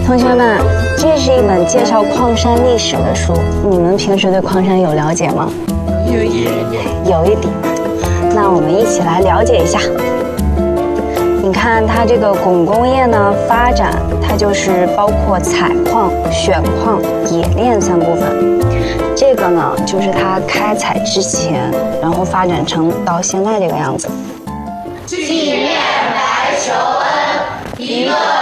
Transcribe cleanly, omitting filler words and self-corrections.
同学们，这是一本介绍矿山历史的书，你们平时对矿山有了解吗？有一点。那我们一起来了解一下。你看它这个汞工业呢发展，它就是包括采矿、选矿、冶炼3部分。这个呢就是它开采之前，然后发展成到现在这个样子。 纪念白求恩，一个